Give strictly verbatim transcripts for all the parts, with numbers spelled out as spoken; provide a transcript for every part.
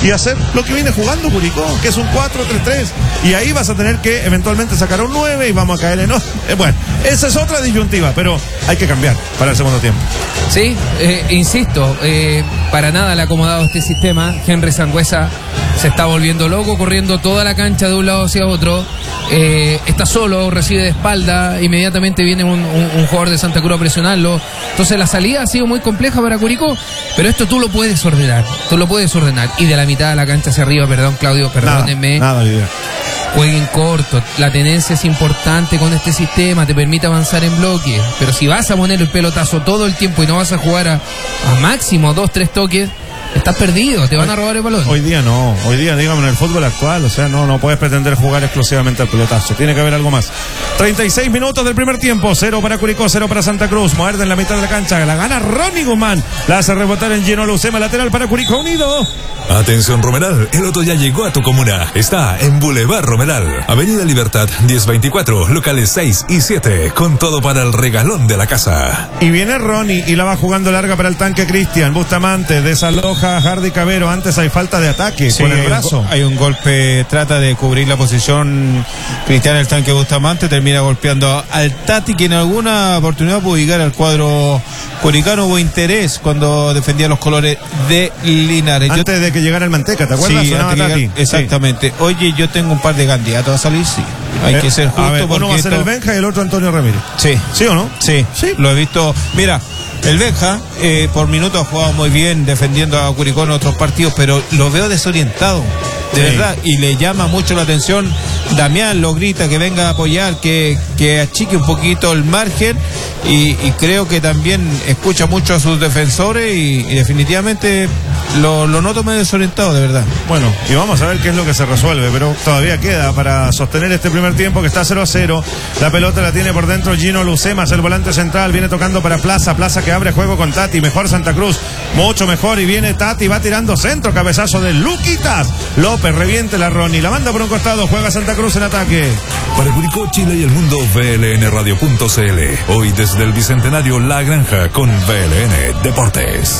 y hacer lo que viene jugando Curicó, que es un cuatro tres tres, y ahí vas a tener que eventualmente sacar un nueve y vamos a caer en... Eh, bueno, esa es otra disyuntiva, pero hay que cambiar para el segundo tiempo. Sí, eh, insisto, eh, para nada le ha acomodado este sistema. Henry Sangüesa se está volviendo loco, corriendo toda la cancha de un lado hacia otro. Eh, está solo, recibe de espalda, inmediatamente viene un, un, un jugador de Santa Cruz a presionarlo. Entonces la salida ha sido muy compleja para Curicó, pero esto tú lo puedes ordenar, tú lo puedes ordenar. Y de la mitad de la cancha hacia arriba, perdón Claudio, perdónenme. Nada, nada idea. Jueguen corto, la tenencia es importante con este sistema, te permite avanzar en bloque, pero si vas a poner el pelotazo todo el tiempo y no vas a jugar a, a máximo dos, tres toques, estás perdido, te van a robar el balón. Hoy día no, hoy día, dígame, en el fútbol actual, o sea, no, no puedes pretender jugar exclusivamente al pelotazo, tiene que haber algo más. treinta y seis minutos del primer tiempo, cero para Curicó, cero para Santa Cruz, muerde en la mitad de la cancha, la gana Ronnie Guzmán, la hace rebotar en Gino Lucema, lateral para Curicó Unido. Atención Romeral, el Loto ya llegó a tu comuna. Está en Boulevard Romeral, Avenida Libertad diez veinticuatro, locales seis y siete, con todo para el regalón de la casa. Y viene Ronnie y la va jugando larga para el tanque Cristian. Bustamante desaloja a Hardy Cabero. Antes hay falta de ataque, sí, con el brazo. Hay un, hay un golpe, trata de cubrir la posición Cristian, el tanque Bustamante, termina golpeando al Tati, que en alguna oportunidad pudo llegar al cuadro curicano. Hubo interés cuando defendía los colores de Linares. Antes Yo... de que llegara el Manteca, ¿te acuerdas? Sí, antes que llegar... exactamente. Sí. Oye, yo tengo un par de candidatos a salir, sí. Hay eh, que ser justo. A ver, uno va a ser esto... el Benja y el otro Antonio Ramírez. Sí. ¿Sí o no? Sí, sí. Lo he visto. Mira, el Benja eh, por minutos ha jugado muy bien defendiendo a Curicó en otros partidos, pero lo veo desorientado, de sí. verdad, y le llama mucho la atención. Damián lo grita que venga a apoyar, que, que achique un poquito el margen, y, y creo que también escucha mucho a sus defensores y, y definitivamente lo, lo noto medio desorientado, de verdad. Bueno, y vamos a ver qué es lo que se resuelve, pero todavía queda para sostener este primer tiempo que está cero a cero. La pelota la tiene por dentro Gino Lucemas, el volante central, viene tocando para Plaza, Plaza que abre juego con Tati, mejor Santa Cruz, mucho mejor, y viene Tati, va tirando centro, cabezazo de Luquitas López, reviente la Ronnie, la manda por un costado, juega Santa Cruz en ataque. Para Curicó, Chile y el mundo, V L N radio punto C L. Hoy desde el Bicentenario La Granja con V L N Deportes.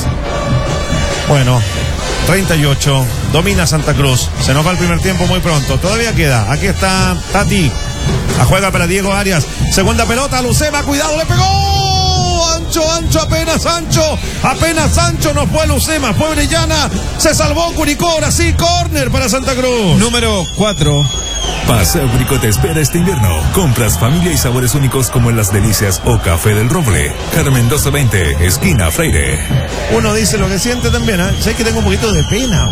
Bueno, treinta y ocho, domina Santa Cruz. Se nos va el primer tiempo muy pronto. Todavía queda. Aquí está Tati. La juega para Diego Arias. Segunda pelota, Lucema, cuidado, le pegó. Ancho, ancho, apenas ancho. Apenas ancho, no fue Lucema, fue Orellana. Se salvó Curicó, ahora sí, córner para Santa Cruz. Número cuatro. Paseo Curicó te espera este invierno. Compras, familia y sabores únicos como en Las Delicias o Café del Roble. Carmen doce veinte, esquina Freire. Uno dice lo que siente también, ¿eh? Sé que tengo un poquito de pena.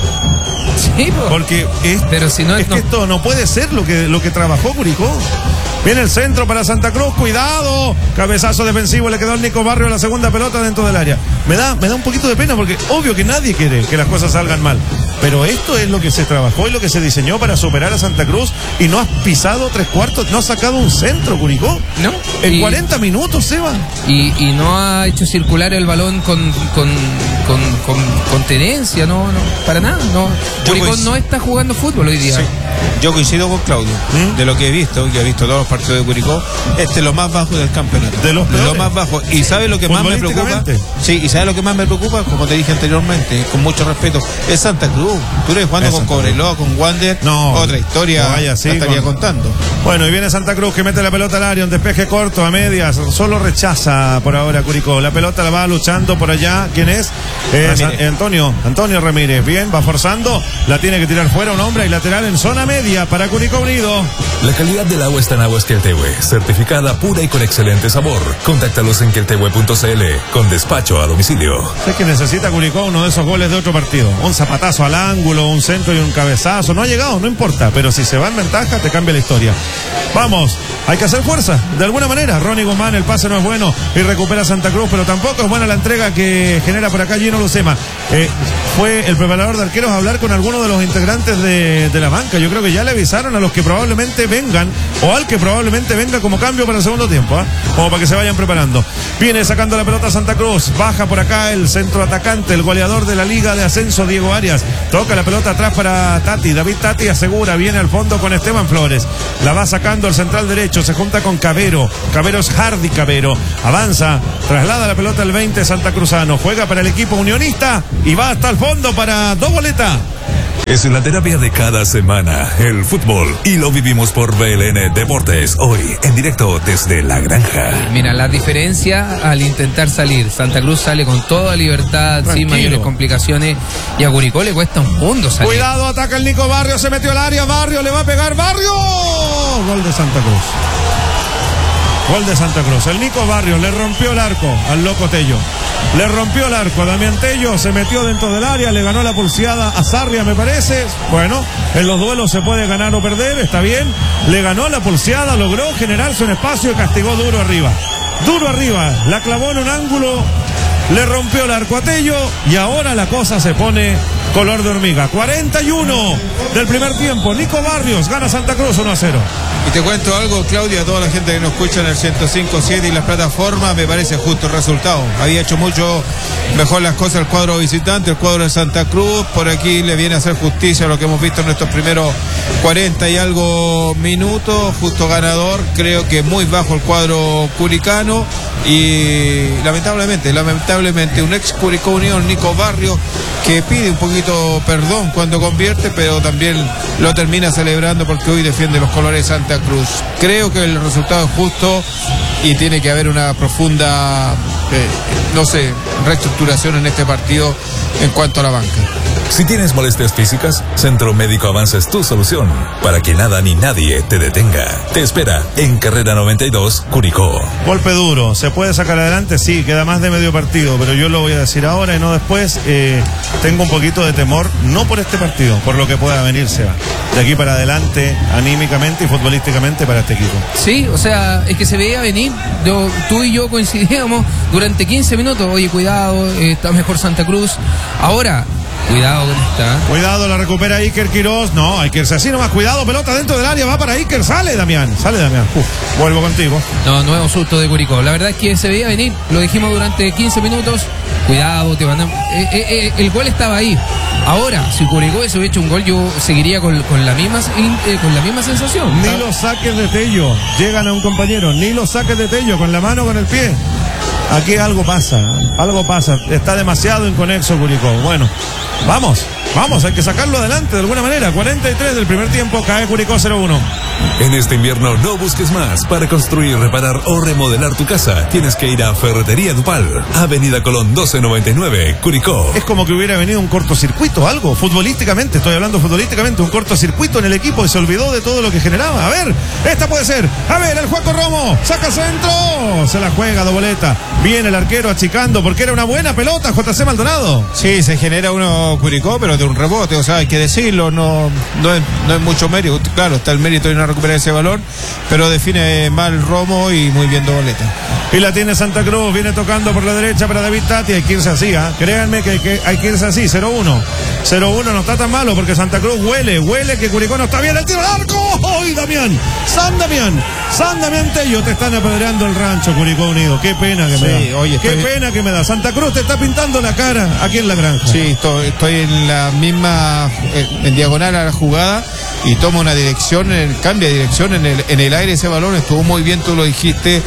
Sí, porque es, pero si no, es no. que esto no puede ser lo que, lo que trabajó Curicó. Viene el centro para Santa Cruz, cuidado, cabezazo defensivo, le quedó al Nico Barrio la segunda pelota dentro del área. Me da, me da un poquito de pena porque obvio que nadie quiere que las cosas salgan mal, pero esto es lo que se trabajó y lo que se diseñó para superar a Santa Cruz, y no has pisado tres cuartos, no has sacado un centro Curicó, no, en y, cuarenta minutos, Seba. Y, y no ha hecho circular el balón con, con, con, con, con tenencia, no, no, para nada, no. Curicó no está jugando fútbol hoy día. Sí. Yo coincido con Claudio, ¿Mm? de lo que he visto, que he visto todos los partidos de Curicó, este es lo más bajo del campeonato. De los peores. Lo más bajo. Y ¿sabe lo que más me preocupa? Sí, y ¿sabe lo que más me preocupa? Como te dije anteriormente, con mucho respeto, es Santa Cruz. Tú eres jugando con Cobreloa, con Wander, no, otra historia, no vaya así, la estaría con... contando. Bueno, y viene Santa Cruz que mete la pelota al área, un despeje corto, a medias, solo rechaza por ahora Curicó. La pelota la va luchando por allá, ¿quién es? es Antonio, Antonio Ramírez, bien, va forzando, la tiene que tirar fuera un hombre y lateral en zona media para Curicó Unido. La calidad del agua está en Aguas Queltehue, certificada pura y con excelente sabor. Contáctalos en queltehue punto c l con despacho a domicilio. Sé que necesita Curicó uno de esos goles de otro partido, un zapatazo al ángulo, un centro y un cabezazo, no ha llegado, no importa, pero si se va en ventaja te cambia la historia. Vamos, hay que hacer fuerza, de alguna manera. Ronnie Guzmán, el pase no es bueno y recupera Santa Cruz, pero tampoco es buena la entrega que genera por acá Gino Lucema. Eh, fue el preparador de arqueros a hablar con alguno de los integrantes de, de la banca. Yo creo que ya le avisaron a los que probablemente vengan, o al que probablemente venga como cambio para el segundo tiempo, ¿eh? Como para que se vayan preparando. Viene sacando la pelota Santa Cruz, baja por acá el centro atacante, el goleador de la Liga de Ascenso, Diego Arias, toca la pelota atrás para Tati, David Tati asegura, viene al fondo con Esteban Flores, la va sacando el central derecho, se junta con Cabero, Cabero es Hardy Cabero, avanza, traslada la pelota al veinte Santa Cruzano, juega para el equipo unionista y va hasta el fondo para dos boletas. Es la terapia de cada semana, el fútbol. Y lo vivimos por B L N Deportes, hoy en directo desde La Granja. Mira, la diferencia al intentar salir. Santa Cruz sale con toda libertad, Tranquilo. sin mayores complicaciones. Y a Curicó le cuesta un mundo salir. Cuidado, ataca el Nico Barrio, se metió al área, Barrio, le va a pegar, Barrio. Gol de Santa Cruz. Gol de Santa Cruz. El Nico Barrio le rompió el arco al Loco Tello. Le rompió el arco a Damián Tello, se metió dentro del área, le ganó la pulseada a Sarria, me parece. Bueno, en los duelos se puede ganar o perder, está bien. Le ganó la pulseada, logró generarse un espacio y castigó duro arriba. Duro arriba, la clavó en un ángulo, le rompió el arco a Tello y ahora la cosa se pone color de hormiga. cuarenta y uno del primer tiempo. Nico Barrios gana Santa Cruz uno a cero. Y te cuento algo, Claudia, a toda la gente que nos escucha en el ciento cinco punto siete y las plataformas, me parece justo el resultado. Había hecho mucho mejor las cosas el cuadro visitante, el cuadro de Santa Cruz. Por aquí le viene a hacer justicia a lo que hemos visto en nuestros primeros cuarenta y algo minutos. Justo ganador, creo que muy bajo el cuadro curicano. Y lamentablemente, lamentablemente, un ex Curicó Unión, Nico Barrio, que pide un poquito perdón cuando convierte, pero también lo termina celebrando porque hoy defiende los colores de Santa Cruz. Creo que el resultado es justo y tiene que haber una profunda, eh, no sé, reestructuración en este partido en cuanto a la banca. Si tienes molestias físicas, Centro Médico Avanza es tu solución para que nada ni nadie te detenga. Te espera en Carrera noventa y dos, Curicó. Golpe duro, ¿se puede sacar adelante? Sí, queda más de medio partido, pero yo lo voy a decir ahora y no después. Eh, tengo un poquito de temor, no por este partido, por lo que pueda venir, Seba. De aquí para adelante, anímicamente y futbolísticamente para este equipo. Sí, o sea, es que se veía venir. Yo, tú y yo coincidíamos durante quince minutos. Oye, cuidado, eh, está mejor Santa Cruz. Ahora, cuidado con esta. Cuidado, la recupera Iker Quirós. No, hay que irse así nomás. Cuidado, pelota dentro del área, va para Iker. Sale, Damián. Sale, Damián. Uf, vuelvo contigo. No, nuevo susto de Curicó. La verdad es que se veía venir. Lo dijimos durante quince minutos. Cuidado, te van a... eh, eh, eh, el gol estaba ahí. Ahora, si Curicó hubiese hecho un gol, yo seguiría con, con, la, misma, eh, con la misma sensación. Ni los saques de Tello llegan a un compañero. Ni los saques de Tello, con la mano o con el pie. Aquí algo pasa, algo pasa. Está demasiado inconexo Curicó. Bueno, vamos, vamos, hay que sacarlo adelante de alguna manera. cuarenta y tres del primer tiempo, cae Curicó cero uno. En este invierno no busques más. Para construir, reparar o remodelar tu casa, tienes que ir a Ferretería Dupal, Avenida Colón doce noventa y nueve, Curicó. Es como que hubiera venido un cortocircuito, algo, futbolísticamente, estoy hablando futbolísticamente, un cortocircuito en el equipo y se olvidó de todo lo que generaba. A ver, esta puede ser, a ver, el Juaco Romo, saca centro, se la juega, doboleta. Viene el arquero achicando porque era una buena pelota, J C Maldonado. Sí, se genera uno Curicó, pero de un rebote, o sea, hay que decirlo, no, no, es, no es mucho mérito, claro, está el mérito de no recuperar ese balón, pero define mal Romo y muy bien doboleta. Y la tiene Santa Cruz, viene tocando por la derecha para David Tati, hay que irse así, ¿eh? Créanme que, que hay que irse así, cero uno. cero uno no está tan malo porque Santa Cruz huele, huele que Curicó no está bien, el tiro al arco. ¡Ay, Damián! ¡San Damián! ¡San Damián Tello! Te están apedreando el rancho, Curicó Unido. Qué pena que me Sí, da. oye, Qué estoy... pena que me da. Santa Cruz te está pintando la cara aquí en La Granja. Sí, estoy, estoy en la misma, en diagonal a la jugada y toma una dirección, el, cambia de dirección en el, en el aire ese balón, estuvo muy bien, tú lo dijiste,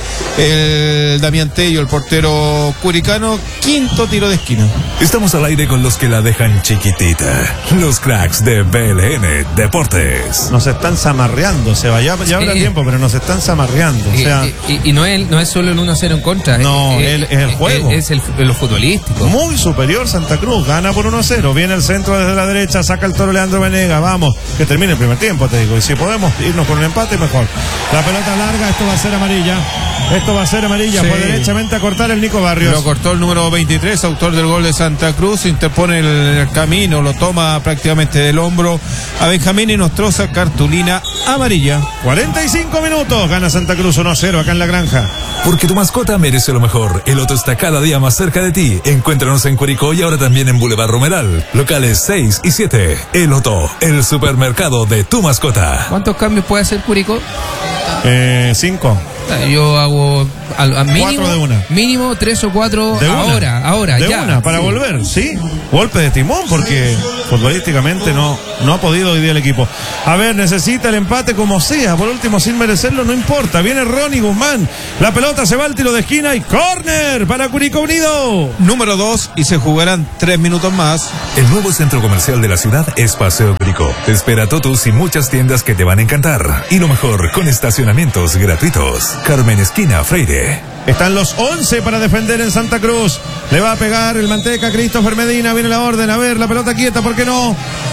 el Damián Tello, el portero curicano, quinto tiro de esquina. Estamos al aire con los que la dejan chiquitita, los cracks de B L N Deportes. Nos están zamarreando, se va, ya, ya habrá Sí. tiempo, pero nos están zamarreando. O Y, sea, y, y- y no, es, no es solo el uno a cero en contra. No, es, el- es el juego. Es, el, lo futbolístico. muy superior Santa Cruz, gana por uno a cero, viene el centro desde la derecha, saca el toro Leandro Venega, vamos, que termine el primer tiempo, te digo, y si podemos irnos con un empate, mejor. La pelota larga, esto va a ser amarilla, esto va a ser amarilla, Sí. fue derechamente a cortar el Nico Barrios. Lo cortó el número veintitrés, autor del gol de Santa Cruz, interpone el, el camino, lo toma prácticamente del hombro a Benjamín y nos troza cartulina amarilla. cuarenta y cinco minutos, gana Santa Cruz uno a cero acá en La Granja. Porque tu mascota merece lo mejor. El Otto está cada día más cerca de ti. Encuéntranos en Curicó y ahora también en Boulevard Romeral. Locales seis y siete. El Otto, el supermercado de tu mascota. ¿Cuántos cambios puede hacer Curicó? Eh, cinco. Yo hago al, al mínimo, Cuatro de una. mínimo tres o cuatro De ahora, una. ahora, de ya. una, para sí. volver, sí. Golpe de timón, porque futbolísticamente no, no ha podido hoy día el equipo. A ver, necesita el empate como sea. Por último, sin merecerlo, no importa. Viene Ronnie Guzmán. La pelota se va al tiro de esquina y córner para Curicó Unido. Número dos, y se jugarán tres minutos más. El nuevo centro comercial de la ciudad es Paseo Curicó. Te espera Totus y muchas tiendas que te van a encantar. Y lo mejor, con estacionamientos gratuitos. Carmen Esquina Freire. Están los once para defender en Santa Cruz. Le va a pegar el Manteca Christopher Medina. Viene la orden. A ver, la pelota quieta, ¿por qué no?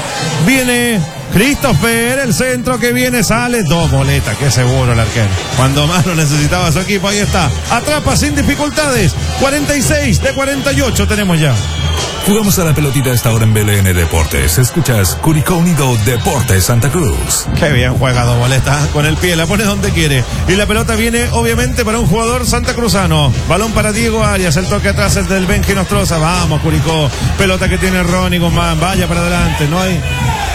Viene Christopher, el centro que viene, sale. Dos boletas, qué seguro el arquero. Cuando más lo necesitaba su equipo, ahí está. Atrapa sin dificultades. cuarenta y seis de cuarenta y ocho tenemos ya. Jugamos a la pelotita a esta hora en B L N Deportes. Escuchas Curicó Unido Deportes Santa Cruz. Qué bien juega dos boletas con el pie, la pone donde quiere. Y la pelota viene obviamente para un jugador santacruzano. Balón para Diego Arias, el toque atrás es del Benji Nostroza. Vamos Curicó, pelota que tiene Ronnie Guzmán, vaya para adelante. No hay,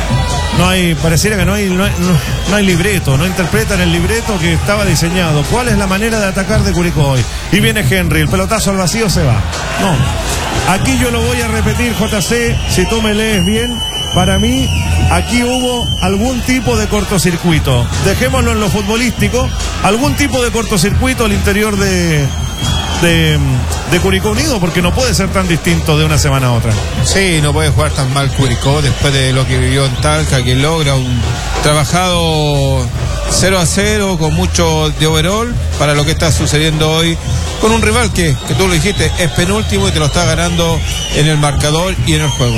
no hay, pareciera que no hay, no hay, no, no hay libreto, no interpretan el libreto que estaba diseñado. ¿Cuál es la manera de atacar de Curicó hoy? Y viene Henry, el pelotazo al vacío se va. No. Aquí yo lo voy a repetir, J C, si tú me lees bien, para mí aquí hubo algún tipo de cortocircuito. Dejémoslo en lo futbolístico, algún tipo de cortocircuito al interior de, de, de Curicó Unido, porque no puede ser tan distinto de una semana a otra. Sí, no puede jugar tan mal Curicó después de lo que vivió en Talca, que logra un trabajado cero a cero con mucho de overall para lo que está sucediendo hoy con un rival que, que tú lo dijiste, es penúltimo y te lo está ganando en el marcador y en el juego.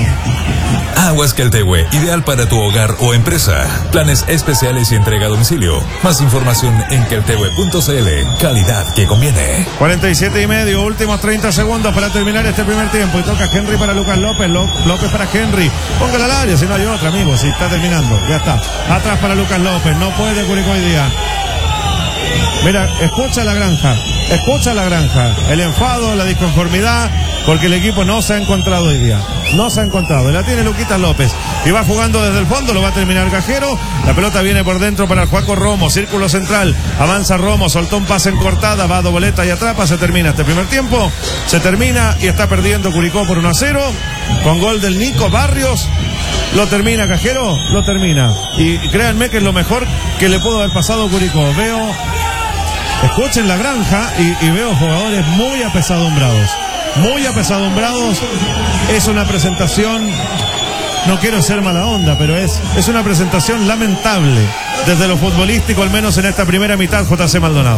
Aguas Queltehue, ideal para tu hogar o empresa. Planes especiales y entrega a domicilio. Más información en queltehue punto c l. Calidad que conviene. cuarenta y siete y medio, últimos treinta segundos para terminar este primer tiempo. Y toca Henry para Lucas López. López para Henry. Póngala al área, si no hay otra, amigo. Si está terminando, ya está. Atrás para Lucas López. No puede Curicó hoy día. Mira, escucha la granja. Escucha la granja. El enfado, la disconformidad, porque el equipo no se ha encontrado hoy día. No se ha encontrado. La tiene Luquitas López. Y va jugando desde el fondo, lo va a terminar Gajero. La pelota viene por dentro para el Juaco Romo. Círculo central. Avanza Romo, soltó un pase en cortada, va a doboleta y atrapa. Se termina este primer tiempo. Se termina y está perdiendo Curicó por uno a cero. Con gol del Nico Barrios. Lo termina Gajero, lo termina. Y créanme que es lo mejor que le pudo haber pasado a Curicó. Veo... Escuchen la granja y, y veo jugadores muy apesadumbrados. Muy apesadumbrados. Es una presentación, no quiero ser mala onda, pero es, es una presentación lamentable desde lo futbolístico, al menos en esta primera mitad, J C Maldonado.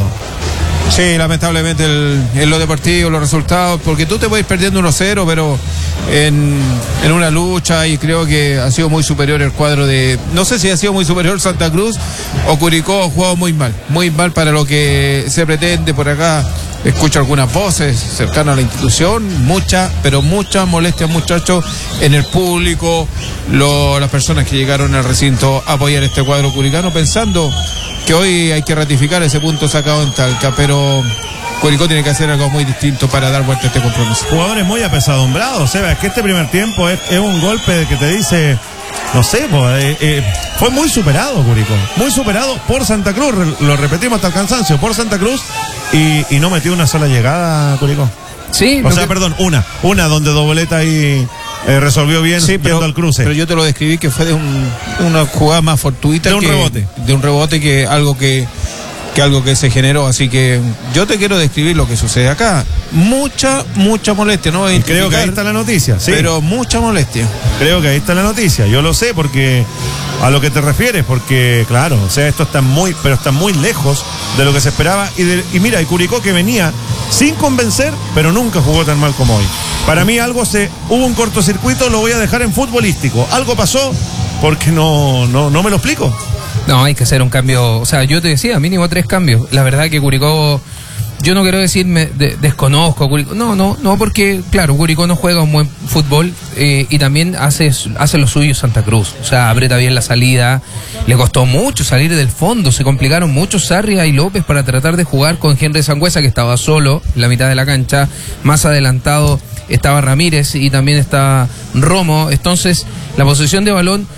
Sí, lamentablemente el, en lo deportivo, los resultados, porque tú te puedes perdiendo uno cero, pero en, en una lucha, y creo que ha sido muy superior el cuadro de, no sé si ha sido muy superior Santa Cruz o Curicó, ha jugado muy mal, muy mal para lo que se pretende por acá. Escucho algunas voces cercanas a la institución, mucha, pero mucha molestia, muchachos, en el público, lo, las personas que llegaron al recinto a apoyar este cuadro curicano, pensando que hoy hay que ratificar ese punto sacado en Talca, pero Curicó tiene que hacer algo muy distinto para dar vuelta a este compromiso. Jugadores muy apesadumbrados, Seba, es que este primer tiempo es, es un golpe que te dice, no sé, pues, eh, eh, fue muy superado Curicó, muy superado por Santa Cruz, lo repetimos hasta el cansancio, por Santa Cruz, y, y no metió una sola llegada Curicó. Sí, o sea, que... perdón, una, una donde dobleta ahí eh, resolvió bien, sí, pero, al cruce. Pero yo te lo describí que fue de un, una jugada más fortuita. De un que, rebote. De un rebote que algo que, que algo que se generó. Así que yo te quiero describir lo que sucede acá. Mucha, mucha molestia, ¿no? Y creo que ahí está la noticia, sí. Pero mucha molestia. Creo que ahí está la noticia. Yo lo sé porque a lo que te refieres, porque claro, o sea, esto está muy, pero está muy lejos de lo que se esperaba. Y, de, y mira, y Curicó que venía sin convencer, pero nunca jugó tan mal como hoy. Para mí algo se, hubo un cortocircuito, lo voy a dejar en futbolístico. Algo pasó porque no, no, no me lo explico. No, hay que hacer un cambio. O sea, yo te decía, mínimo tres cambios. La verdad que Curicó, yo no quiero decirme de, desconozco a Curicó. No, no, no, porque claro, Curicó no juega un buen fútbol eh, y también hace, hace lo suyo Santa Cruz. O sea, aprieta bien la salida. Le costó mucho salir del fondo. Se complicaron mucho Sarria y López para tratar de jugar con Henry Sangüesa, que estaba solo en la mitad de la cancha. Más adelantado estaba Ramírez y también está Romo. Entonces, la posesión de balón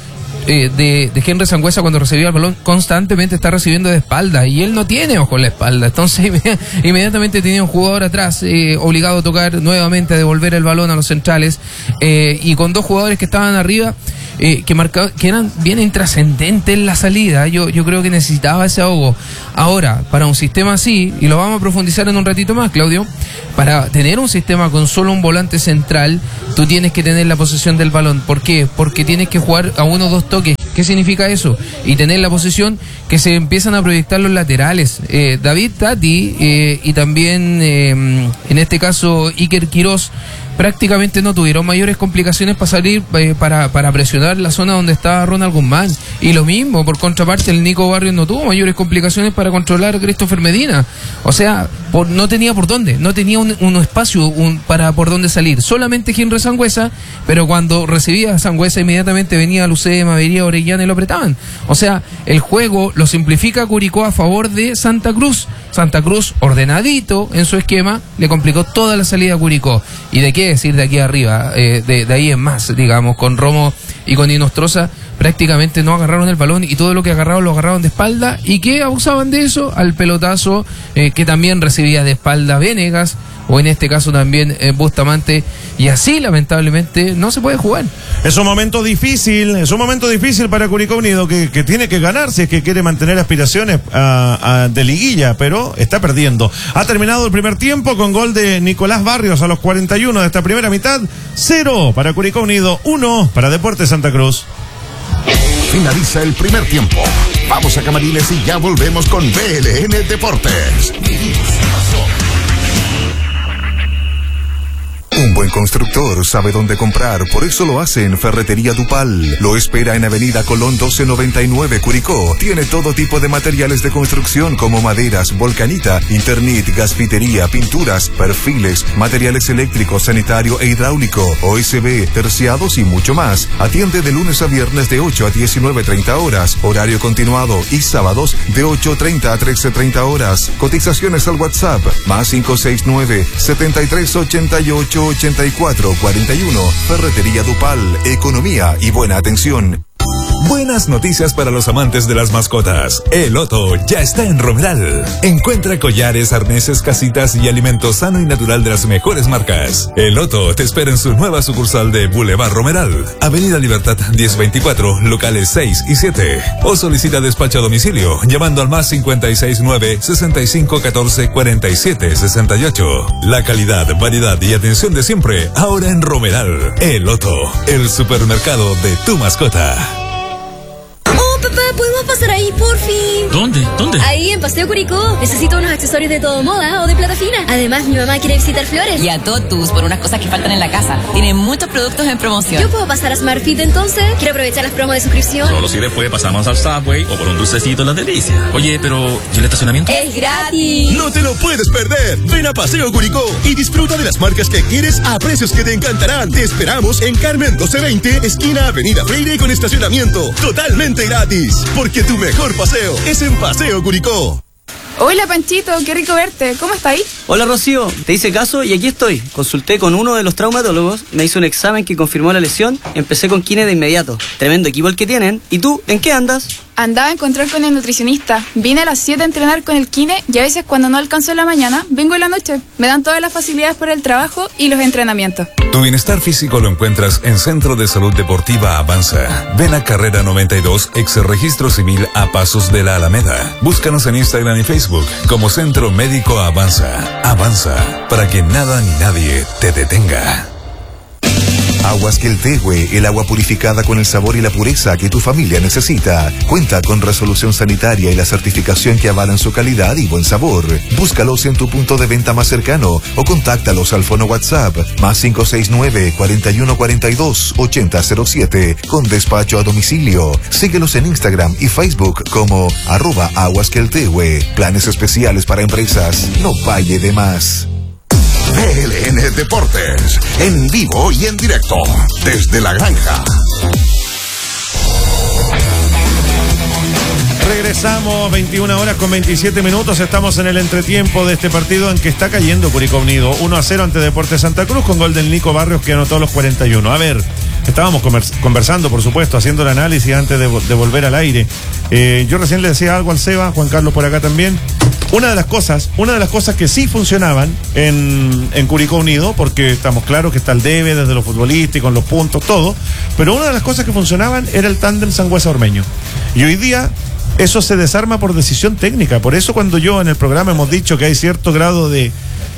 eh, de, de Henry Sangüesa cuando recibía el balón constantemente está recibiendo de espalda y él no tiene ojo en la espalda, entonces inmediatamente tenía un jugador atrás eh, obligado a tocar nuevamente, a devolver el balón a los centrales eh, y con dos jugadores que estaban arriba eh, que marcaban, que eran bien intrascendentes en la salida. Yo, yo creo que necesitaba ese ahogo. Ahora, para un sistema así, y lo vamos a profundizar en un ratito más, Claudio, para tener un sistema con solo un volante central, tú tienes que tener la posesión del balón. ¿Por qué? Porque tienes que jugar a uno o dos toques. ¿Qué significa eso? Y tener la posesión que se empiezan a proyectar los laterales. Eh, David Tati eh, y también, eh, en este caso, Iker Quirós, prácticamente no tuvieron mayores complicaciones para salir, eh, para, para presionar la zona donde estaba Ronald Guzmán. Y lo mismo, por contraparte, el Nico Barrios no tuvo mayores complicaciones para controlar a Christopher Medina. O sea, por, no tenía por dónde, no tenía un, un espacio un, para por dónde salir. Solamente Henry Sangüesa, pero cuando recibía a Sangüesa inmediatamente venía Lucema, venía Orellana y lo apretaban. O sea, el juego lo simplifica Curicó a favor de Santa Cruz. Santa Cruz, ordenadito en su esquema, le complicó toda la salida a Curicó. ¿Y de qué decir de aquí arriba? Eh, de, de ahí en más, digamos, con Romo y con Inostroza prácticamente no agarraron el balón y todo lo que agarraron lo agarraron de espalda. ¿Y qué abusaban de eso? Al pelotazo eh, que también recibía de espalda Venegas, o en este caso también eh, Bustamante, y así lamentablemente no se puede jugar. Es un momento difícil, es un momento difícil para Curicó Unido, que, que tiene que ganar si es que quiere mantener aspiraciones a, a, de liguilla, pero está perdiendo. Ha terminado el primer tiempo con gol de Nicolás Barrios a los cuarenta y uno de esta primera mitad. Cero para Curicó Unido, uno para Deportes Santa Cruz. Finaliza el primer tiempo. Vamos a Camarines y ya volvemos con B L N Deportes. Un buen constructor sabe dónde comprar, por eso lo hace en Ferretería Dupal. Lo espera en Avenida Colón doce noventa y nueve, Curicó. Tiene todo tipo de materiales de construcción como maderas, volcanita, Internet, gasfitería, pinturas, perfiles, materiales eléctricos, sanitario e hidráulico, O S B, terciados y mucho más. Atiende de lunes a viernes de ocho a diecinueve treinta horas, horario continuado, y sábados de ocho treinta a trece treinta horas. Cotizaciones al WhatsApp, más cinco seis nueve, setenta y tres ochenta y ocho ochenta y cuatro cuarenta y uno. Ferretería Dupal, economía y buena atención. Buenas noticias para los amantes de las mascotas. El Otto ya está en Romeral. Encuentra collares, arneses, casitas y alimento sano y natural de las mejores marcas. El Otto te espera en su nueva sucursal de Boulevard Romeral, Avenida Libertad diez veinticuatro, locales seis y siete. O solicita despacho a domicilio llamando al más cincuenta y seis nueve, sesenta y cinco catorce, cuarenta y siete sesenta y ocho. La calidad, variedad y atención de siempre, ahora en Romeral. El Otto, el supermercado de tu mascota. Papá, ¿podemos pasar ahí, por fin? ¿Dónde? ¿Dónde? Ahí, en Paseo Curicó. Necesito unos accesorios de todo moda o de plata fina. Además, mi mamá quiere visitar Flores. Y a Totus por unas cosas que faltan en la casa. Tiene muchos productos en promoción. ¿Yo puedo pasar a SmartFit entonces? Quiero aprovechar las promos de suscripción. Solo si después pasamos al Subway o por un dulcecito en las delicias. Oye, pero ¿y el estacionamiento? ¡Es gratis! No te lo puedes perder. Ven a Paseo Curicó y disfruta de las marcas que quieres a precios que te encantarán. Te esperamos en Carmen doce veinte, esquina Avenida Freire, con estacionamiento totalmente gratis. Porque tu mejor paseo es en Paseo Curicó. Hola Panchito, qué rico verte. ¿Cómo estáis? Hola Rocío, te hice caso y aquí estoy. Consulté con uno de los traumatólogos, me hizo un examen que confirmó la lesión, empecé con kine de inmediato. Tremendo equipo el que tienen. ¿Y tú, en qué andas? Andaba a encontrar con el nutricionista. Vine a las siete a entrenar con el kine y a veces cuando no alcanzo en la mañana, vengo en la noche. Me dan todas las facilidades por el trabajo y los entrenamientos. Tu bienestar físico lo encuentras en Centro de Salud Deportiva Avanza. Ven a Carrera noventa y dos, ex registro civil a pasos de la Alameda. Búscanos en Instagram y Facebook como Centro Médico Avanza. Avanza, para que nada ni nadie te detenga. Aguas Queltehue, el agua purificada con el sabor y la pureza que tu familia necesita. Cuenta con resolución sanitaria y la certificación que avalan su calidad y buen sabor. Búscalos en tu punto de venta más cercano o contáctalos al fono WhatsApp más cinco seis nueve, cuarenta y uno cuarenta y dos, ochenta cero siete con despacho a domicilio. Síguelos en Instagram y Facebook como arroba Aguas Queltehue. Planes especiales para empresas. No pague de más. B L N Deportes, en vivo y en directo, desde la granja. Regresamos, veintiuna horas con veintisiete minutos. Estamos en el entretiempo de este partido en que está cayendo Curicó Unido. uno a cero ante Deportes Santa Cruz con gol del Nico Barrios, que anotó los cuarenta y uno. A ver, estábamos conversando, por supuesto, haciendo el análisis antes de, de volver al aire. Eh, yo recién le decía algo al Seba, Juan Carlos por acá también. Una de las cosas, una de las cosas que sí funcionaban en, en Curicó Unido, porque estamos claros que está el debe desde lo futbolístico, en los puntos, todo, pero una de las cosas que funcionaban era el tándem Sangüesa-Ormeño. Y hoy día eso se desarma por decisión técnica. Por eso cuando yo en el programa hemos dicho que hay cierto grado de,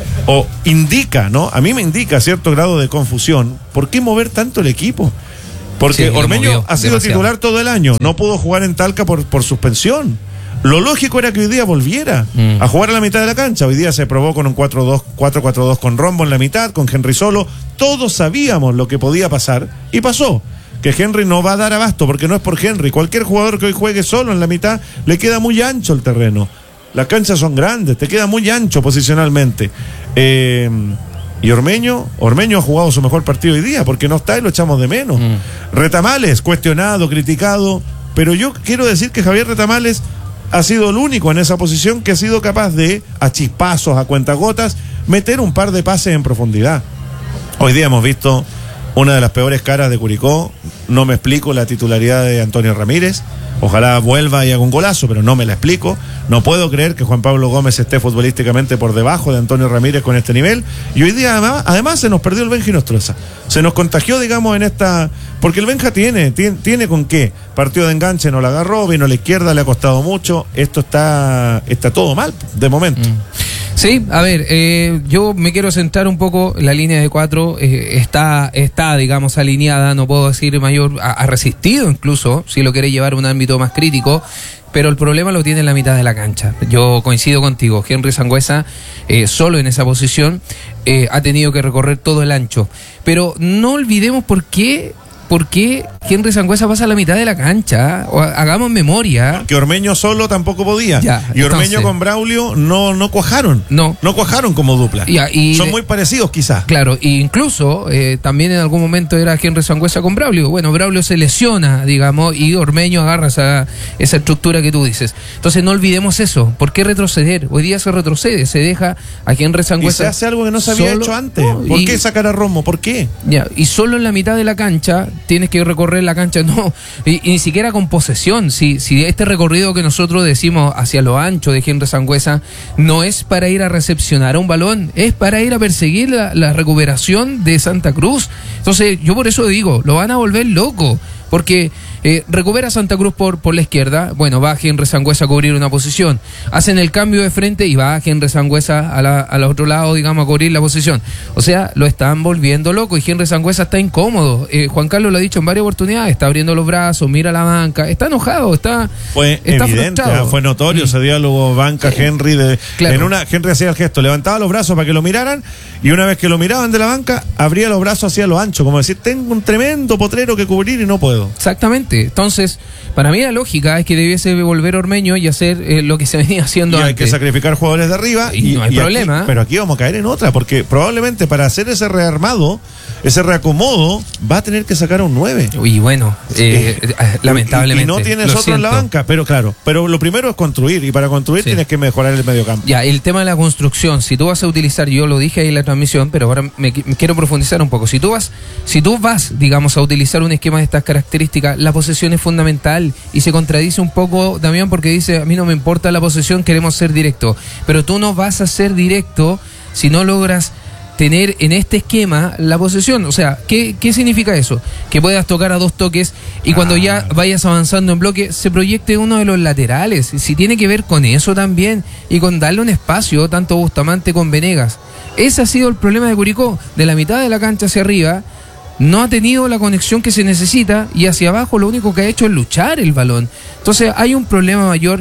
o indica, ¿no? A mí me indica cierto grado de confusión. ¿Por qué mover tanto el equipo? Porque sí, Ormeño ha sido demasiado titular todo el año, sí. No pudo jugar en Talca por, por suspensión. Lo lógico era que hoy día volviera mm. a jugar a la mitad de la cancha. Hoy día se probó con un cuatro cuatro dos con Rombo en la mitad, con Henry solo. Todos sabíamos lo que podía pasar y pasó. Que Henry no va a dar abasto, porque no es por Henry. Cualquier jugador que hoy juegue solo en la mitad, le queda muy ancho el terreno. Las canchas son grandes, te queda muy ancho posicionalmente. Eh, y Ormeño, Ormeño ha jugado su mejor partido hoy día, porque no está y lo echamos de menos. Mm. Retamales, cuestionado, criticado, pero yo quiero decir que Javier Retamales ha sido el único en esa posición que ha sido capaz de, a chispazos, a cuentagotas, meter un par de pases en profundidad. Hoy día hemos visto una de las peores caras de Curicó. No me explico la titularidad de Antonio Ramírez. Ojalá vuelva y haga un golazo, pero no me la explico. No puedo creer que Juan Pablo Gómez esté futbolísticamente por debajo de Antonio Ramírez con este nivel. Y hoy día además, además se nos perdió el Benja Nostroza. Se nos contagió, digamos, en esta... Porque el Benja tiene, tiene, tiene con qué. Partido de enganche no la agarró, vino a la izquierda, le ha costado mucho. Esto está, está todo mal, de momento. Mm. Sí, a ver, eh, yo me quiero centrar un poco, la línea de cuatro eh, está, está, digamos, alineada, no puedo decir mayor, ha, ha resistido incluso, si lo quiere llevar a un ámbito más crítico, pero el problema lo tiene en la mitad de la cancha. Yo coincido contigo, Henry Sangüesa, eh, solo en esa posición, eh, ha tenido que recorrer todo el ancho, pero no olvidemos por qué... ¿Por qué Henry Sangüesa pasa a la mitad de la cancha? O hagamos memoria. Que Ormeño solo tampoco podía. Ya, y Ormeño entonces, con Braulio no, no cuajaron. No. No cuajaron como dupla. Ya, y son muy parecidos quizás. Claro, e incluso eh, también en algún momento era Henry Sangüesa con Braulio. Bueno, Braulio se lesiona, digamos, y Ormeño agarra esa, esa estructura que tú dices. Entonces no olvidemos eso. ¿Por qué retroceder? Hoy día se retrocede, se deja a Henry Sangüesa. Y se hace algo que no se había solo, hecho antes. No, ¿Por y, qué sacar a Romo? ¿Por qué? Ya, y solo en la mitad de la cancha tienes que recorrer la cancha, no, y, y ni siquiera con posesión. Si, si este recorrido que nosotros decimos hacia lo ancho de Henry Sangüesa no es para ir a recepcionar a un balón, es para ir a perseguir la, la recuperación de Santa Cruz. Entonces yo por eso digo, lo van a volver loco, porque eh, recupera Santa Cruz por, por la izquierda, bueno, va Henry Sangüesa a cubrir una posición, hacen el cambio de frente y va Henry Sangüesa a la, al otro lado, digamos, a cubrir la posición. O sea, lo están volviendo loco y Henry Sangüesa está incómodo. eh, Juan Carlos lo ha dicho en varias oportunidades, está abriendo los brazos, mira la banca, está enojado, está fue está evidente, frustrado. Fue notorio ese diálogo banca Henry de, claro. En una Henry hacía el gesto, levantaba los brazos para que lo miraran y una vez que lo miraban de la banca abría los brazos hacia lo ancho, como decir, tengo un tremendo potrero que cubrir y no puedo. Exactamente. Entonces, para mí la lógica es que debiese volver Ormeño y hacer eh, lo que se venía haciendo y antes. Hay que sacrificar jugadores de arriba y, y no hay y problema. Aquí, pero aquí vamos a caer en otra, porque probablemente para hacer ese rearmado, ese reacomodo, va a tener que sacar a un nueve. Y bueno, eh, eh, lamentablemente. Y, y no tienes otro en la banca, pero claro, pero lo primero es construir, y para construir sí. tienes que mejorar el mediocampo. Ya, el tema de la construcción, si tú vas a utilizar, yo lo dije ahí en la transmisión, pero ahora me, me quiero profundizar un poco. Si tú vas, si tú vas, digamos, a utilizar un esquema de estas características, la posesión es fundamental y se contradice un poco también porque dice, a mí no me importa la posesión, queremos ser directo, pero tú no vas a ser directo si no logras tener en este esquema la posesión. O sea, ¿qué, qué significa eso? Que puedas tocar a dos toques y cuando ah. ya vayas avanzando en bloque se proyecte uno de los laterales. Si tiene que ver con eso también y con darle un espacio tanto a Bustamante con Venegas. Ese ha sido el problema de Curicó, de la mitad de la cancha hacia arriba no ha tenido la conexión que se necesita y hacia abajo lo único que ha hecho es luchar el balón. Entonces hay un problema mayor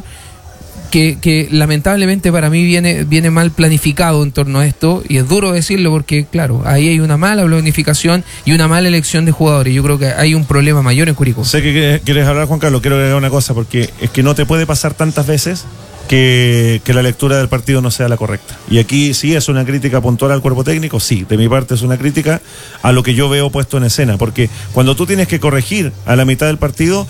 que, que lamentablemente para mí viene, viene mal planificado en torno a esto, y es duro decirlo porque claro, ahí hay una mala planificación y una mala elección de jugadores. Yo creo que hay un problema mayor en Curicó. Sé que quieres hablar, Juan Carlos, quiero agregar una cosa, porque es que no te puede pasar tantas veces Que, que la lectura del partido no sea la correcta. Y aquí sí es una crítica puntual al cuerpo técnico, sí, de mi parte es una crítica a lo que yo veo puesto en escena, porque cuando tú tienes que corregir a la mitad del partido,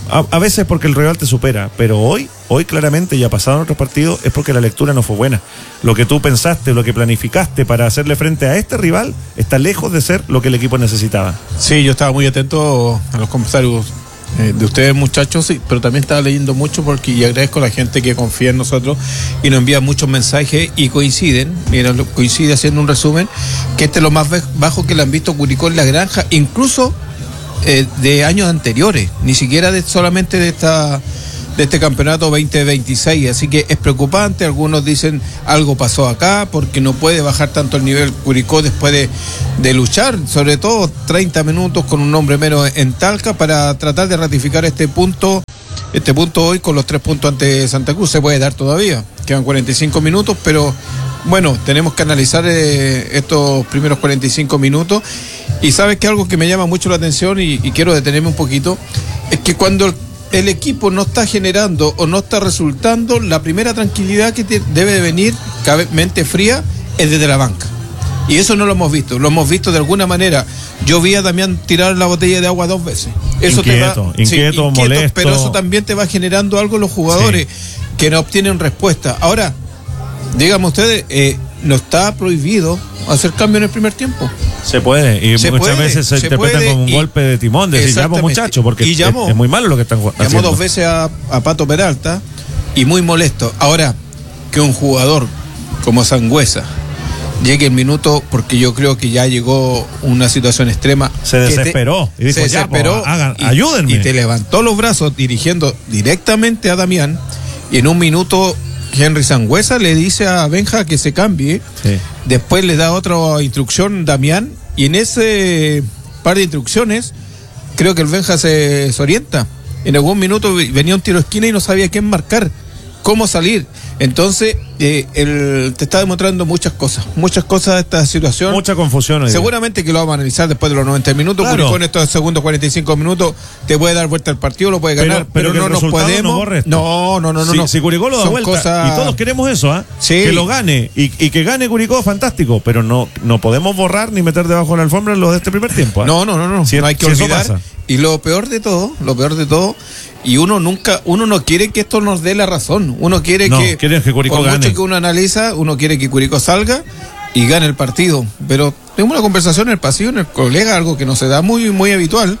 a, a veces porque el rival te supera, pero hoy, hoy claramente, ya pasaron otros partidos, es porque la lectura no fue buena. Lo que tú pensaste, lo que planificaste para hacerle frente a este rival, está lejos de ser lo que el equipo necesitaba. Sí, yo estaba muy atento a los comentarios eh, de ustedes, muchachos, sí, pero también estaba leyendo mucho porque y agradezco a la gente que confía en nosotros y nos envía muchos mensajes y coinciden, mira, coincide haciendo un resumen, que este es lo más bajo que le han visto Curicó en la granja, incluso eh, de años anteriores, ni siquiera de solamente de esta de este campeonato veinte veintiséis, así que es preocupante. Algunos dicen algo pasó acá porque no puede bajar tanto el nivel Curicó después de, de luchar, sobre todo treinta minutos con un hombre menos en Talca para tratar de ratificar este punto, este punto hoy con los tres puntos ante Santa Cruz. Se puede dar todavía, quedan cuarenta y cinco minutos, pero bueno, tenemos que analizar eh, estos primeros cuarenta y cinco minutos. Y sabes que algo que me llama mucho la atención y, y quiero detenerme un poquito, es que cuando el el equipo no está generando o no está resultando, la primera tranquilidad que te debe de venir, mente fría, es desde la banca. Y eso no lo hemos visto, lo hemos visto de alguna manera. Yo vi a Damián tirar la botella de agua dos veces. Eso inquieto, te va, inquieto, sí, inquieto, molesto. Pero eso también te va generando algo en los jugadores, sí, que no obtienen respuesta. Ahora, díganme ustedes, eh, no está prohibido hacer cambio en el primer tiempo. Se puede, y se muchas puede, veces se, se interpretan puede, como un y, golpe de timón, de decir, llamo muchacho, porque y llamó, es, es muy malo lo que están haciendo. Llamó dos veces a, a Pato Peralta y muy molesto. Ahora, que un jugador como Sangüesa llegue el minuto, porque yo creo que ya llegó una situación extrema. Se desesperó. Te, y dijo, se desesperó. Po, hagan, y, ayúdenme. Y te levantó los brazos dirigiendo directamente a Damián, y en un minuto Henry Sangüesa le dice a Benja que se cambie. Sí. Después le da otra instrucción Damián, y en ese par de instrucciones creo que el Benja se desorienta. En algún minuto venía un tiro de esquina y no sabía quién marcar, cómo salir. Entonces, eh, él te está demostrando muchas cosas, muchas cosas de esta situación. Mucha confusión hoy. Seguramente que lo vamos a analizar después de los noventa minutos, claro. Curicó en estos segundos cuarenta y cinco minutos te puede dar vuelta al partido, lo puede ganar, pero, pero, pero no nos podemos. No, no, no, no, si, no. Si Curicó lo da Son vuelta, cosas... y todos queremos eso, ¿ah? ¿eh? Sí. Que lo gane, y, y que gane Curicó, fantástico, pero no, no podemos borrar ni meter debajo de la alfombra lo de este primer tiempo. ¿eh? No, no, no, no. Si, no hay que si olvidar. Y lo peor de todo, lo peor de todo, y uno nunca, uno no quiere que esto nos dé la razón. Uno quiere no, que, que Curicó por gane. mucho que uno analiza, uno quiere que Curicó salga y gane el partido. Pero tengo una conversación en el pasillo, en el colega, algo que no se da muy, muy habitual.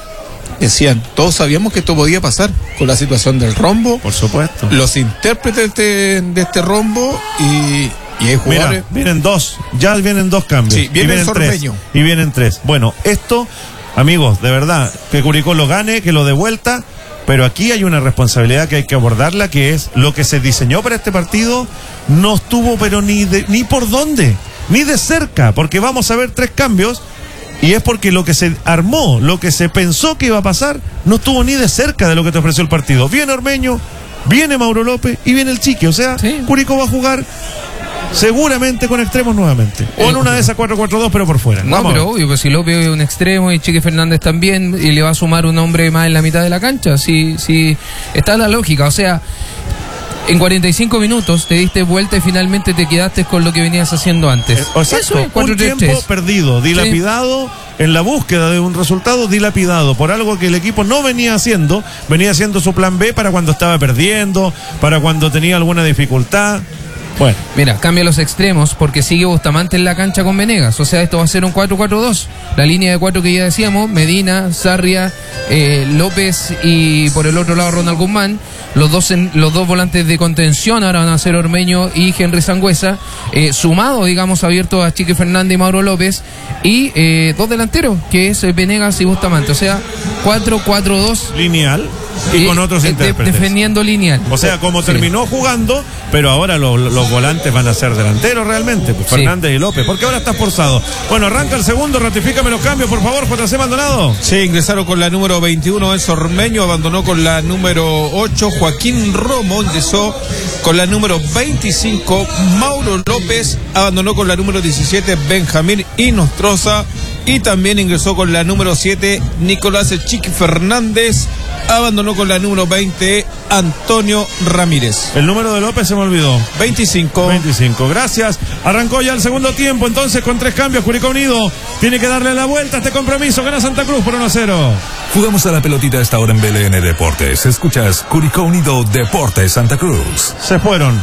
Decían, todos sabíamos que esto podía pasar con la situación del rombo. Por supuesto. Los intérpretes de este, de este rombo y... Y hay jugadores. Mira, vienen dos, ya vienen dos cambios. Sí, viene y vienen el tres. Y vienen tres. Bueno, esto, amigos, de verdad, que Curicó lo gane, que lo dé vuelta, pero aquí hay una responsabilidad que hay que abordarla, que es lo que se diseñó para este partido, no estuvo pero ni de, ni por dónde, ni de cerca, porque vamos a ver tres cambios, y es porque lo que se armó, lo que se pensó que iba a pasar, no estuvo ni de cerca de lo que te ofreció el partido. Viene Ormeño, viene Mauro López y viene el Chique, o sea, sí. Curicó va a jugar seguramente con extremos nuevamente. O en una de esas cuatro cuatro dos, pero por fuera. No, Vamos pero obvio, pues si López es un extremo y Chique Fernández también, y le va a sumar un hombre más en la mitad de la cancha. Sí, sí, está la lógica. O sea, en cuarenta y cinco minutos te diste vuelta y finalmente te quedaste con lo que venías haciendo antes. Eh, exacto, Eso es, cuatro, un tres, tiempo tres. perdido, dilapidado, sí. En la búsqueda de un resultado, dilapidado por algo que el equipo no venía haciendo, venía haciendo su plan B para cuando estaba perdiendo, para cuando tenía alguna dificultad. Bueno. Mira, cambia los extremos porque sigue Bustamante en la cancha con Venegas. O sea, esto va a ser un cuatro cuatro dos. La línea de cuatro que ya decíamos, Medina, Sarria, eh, López y por el otro lado Ronald Guzmán. Los dos en, los dos volantes de contención ahora van a ser Ormeño y Henry Sangüesa. Eh, sumado, digamos, abierto a Chique Fernández y Mauro López. Y eh, dos delanteros, que es Venegas y Bustamante. O sea, cuatro cuatro dos. Lineal. Y, y con otros de, intérpretes. Defendiendo lineal. O sea, como sí. terminó jugando, pero ahora los, los volantes van a ser delanteros realmente, pues, sí. Fernández y López, porque ahora está forzado. Bueno, arranca el segundo, ratifícame los cambios, por favor, J C Maldonado. Sí, ingresaron con la número veintiuno, es Ormeño, abandonó con la número ocho, Joaquín Romo ingresó con la número veinticinco, Mauro López abandonó con la número diecisiete, Benjamín Inostroza, y también ingresó con la número siete, Nicolás Chique Fernández, abandonó con la número veinte, Antonio Ramírez. El número de López se me olvidó. veinticinco. veinticinco, gracias. Arrancó ya el segundo tiempo, entonces con tres cambios, Curicó Unido tiene que darle la vuelta a este compromiso. Gana Santa Cruz por uno a cero. Jugamos a la pelotita a esta hora en B L N Deportes. Escuchas Curicó Unido Deportes Santa Cruz. Se fueron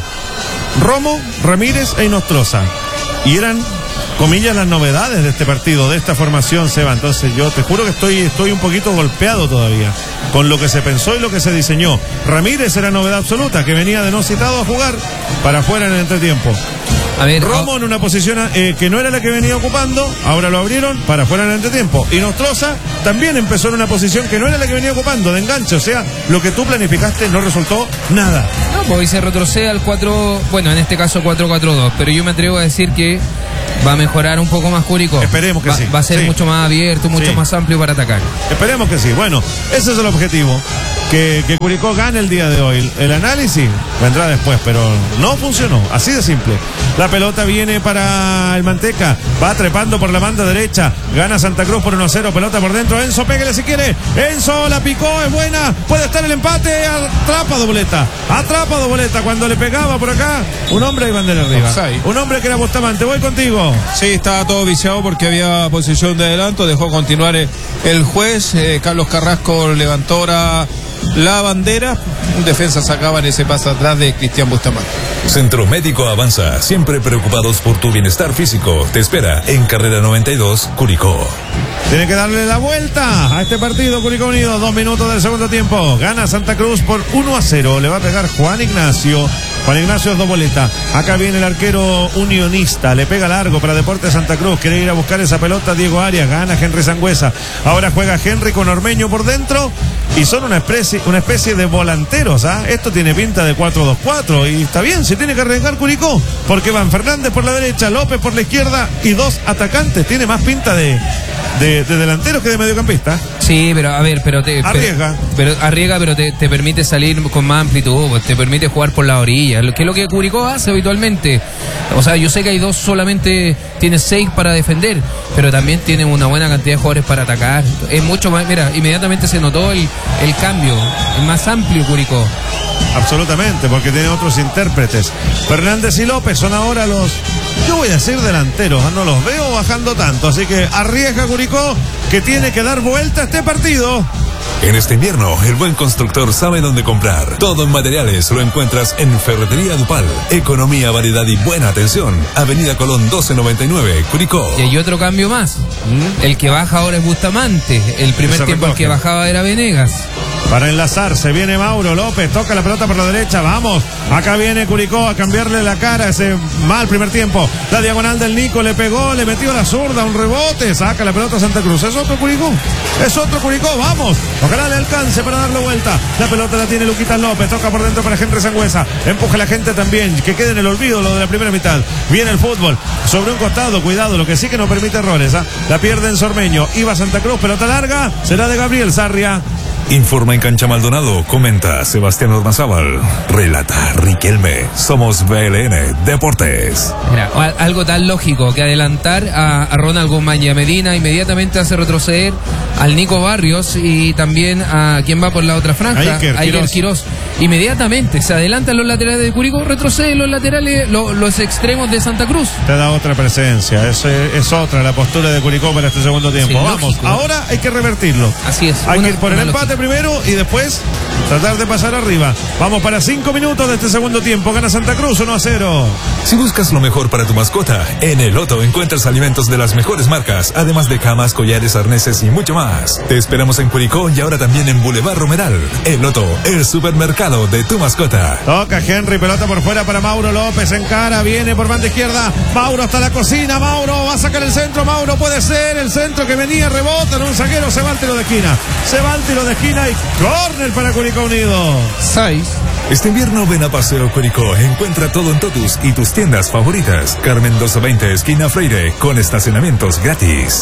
Romo, Ramírez e Inostroza. Y eran, comillas, las novedades de este partido, de esta formación, Seba. Entonces yo te juro que estoy, estoy un poquito golpeado todavía con lo que se pensó y lo que se diseñó. Ramírez era novedad absoluta, que venía de no citado a jugar para afuera en el entretiempo. A ver, Romo en una posición eh, que no era la que venía ocupando, ahora lo abrieron para afuera en el entretiempo. Y Nostroza también empezó en una posición que no era la que venía ocupando, de enganche. O sea, lo que tú planificaste no resultó nada. No, pues hoy se retrocede al cuatro, bueno, en este caso cuatro cuatro dos, pero yo me atrevo a decir que va a mejorar un poco más Curicó. Esperemos que va, sí. Va a ser sí. mucho más abierto, mucho sí. más amplio para atacar. Esperemos que sí. Bueno, ese es el objetivo. Que, que Curicó gane el día de hoy. El análisis vendrá después, pero no funcionó. Así de simple. La pelota viene para el Manteca. Va trepando por la banda derecha. Gana Santa Cruz por uno a cero. Pelota por dentro. Enzo, pégale si quiere. Enzo la picó, es buena. Puede estar el empate. Atrapa Doboleta. Atrapa Doboleta. Cuando le pegaba por acá, un hombre iba de arriba. Offside. Un hombre que era Bustamante. Voy contigo. Sí, estaba todo viciado porque había posición de adelanto. Dejó continuar el, el juez. Eh, Carlos Carrasco levantó ahora la bandera. Un defensa sacaba en ese paso atrás de Cristian Bustamante. Centro Médico Avanza, siempre preocupados por tu bienestar físico. Te espera en Carrera noventa y dos, Curicó. Tiene que darle la vuelta a este partido, Curicó Unido. Dos minutos del segundo tiempo. Gana Santa Cruz por uno a cero. Le va a pegar Juan Ignacio. Juan Ignacio es Doboleta. Acá viene el arquero unionista. Le pega largo para Deportes Santa Cruz. Quiere ir a buscar esa pelota Diego Arias. Gana Henry Sangüesa. Ahora juega Henry con Ormeño por dentro. Y son una especie, una especie de volanteros. ¿ah? Esto tiene pinta de cuatro dos cuatro. Y está bien, se tiene que arriesgar Curicó. Porque van Fernández por la derecha, López por la izquierda y dos atacantes. Tiene más pinta de, de, de delanteros que de mediocampista. Sí, pero a ver, pero te arriesga. Pero, pero arriesga, pero te, te permite salir con más amplitud, te permite jugar por la orilla, que es lo que Curicó hace habitualmente. O sea, yo sé que hay dos, solamente tiene seis para defender, pero también tiene una buena cantidad de jugadores para atacar. Es mucho más, mira, inmediatamente se notó el, el cambio, el más amplio Curicó. Absolutamente, porque tiene otros intérpretes. Fernández y López son ahora los, yo voy a decir delanteros, no los veo bajando tanto, así que arriesga Curicó, que tiene que dar vuelta a este partido. En este invierno, el buen constructor sabe dónde comprar. Todo en materiales lo encuentras en Ferretería Dupal. Economía, variedad y buena atención. Avenida Colón doce noventa y nueve, Curicó. Y hay otro cambio más. ¿Mm? El que baja ahora es Bustamante. El primer tiempo el que bajaba era Venegas. Para enlazarse, viene Mauro López, toca la pelota por la derecha, vamos, acá viene Curicó a cambiarle la cara, ese mal primer tiempo, la diagonal del Nico, le pegó, le metió la zurda, un rebote, saca la pelota a Santa Cruz, es otro Curicó, es otro Curicó, vamos, ojalá le alcance para darle vuelta, la pelota la tiene Luquitas López, toca por dentro para Henry Sangüesa, empuja a la gente también, que quede en el olvido lo de la primera mitad, viene el fútbol, sobre un costado, cuidado, lo que sí que no permite errores, ¿eh? La pierde en Sormeño, iba Santa Cruz, pelota larga, será de Gabriel Sarria. Informa en Cancha Maldonado, comenta Sebastián Ormazábal, relata Riquelme, somos B L N Deportes. Mira, algo tan lógico que adelantar a, a Ronald Guzmán Medina inmediatamente hace retroceder al Nico Barrios y también a quien va por la otra franja, a Iker, Iker Quirós. Inmediatamente se adelantan los laterales de Curicó, retroceden los laterales, lo, los extremos de Santa Cruz. Te da otra presencia, es, es otra la postura de Curicó para este segundo tiempo. Sí, vamos, lógico. Ahora hay que revertirlo. Así es. Hay una, que ir por el empate lógica. Primero y después tratar de pasar arriba. Vamos para cinco minutos de este segundo tiempo. Gana Santa Cruz uno a cero. Si buscas lo mejor para tu mascota, en El Loto encuentras alimentos de las mejores marcas, además de camas, collares, arneses y mucho más. Te esperamos en Curicó y ahora también en Boulevard Romeral. El Loto, el supermercado de tu mascota. Toca Henry, pelota por fuera para Mauro López, en cara, viene por banda izquierda. Mauro hasta la cocina, Mauro va a sacar el centro, Mauro puede ser el centro que venía, rebota en un zaguero, se va al tiro de esquina. Se va al tiro de esquina y córner para Curicó Unido. seis. Este invierno ven a Paseo Curicó, encuentra todo en Totus y tus tiendas favoritas. Carmen doce veinte, esquina Freire, con estacionamientos gratis.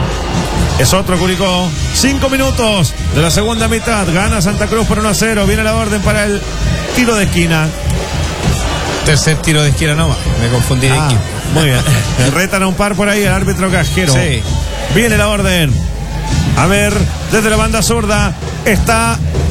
Es otro Curicó. Cinco minutos de la segunda mitad. Gana Santa Cruz por uno a cero. Viene la orden para el tiro de esquina. Tercer tiro de esquina nomás. Me confundí de ah, equipo. Muy bien. Retan a un par por ahí el árbitro Casquero. Sí. Viene la orden. A ver, desde la banda zurda está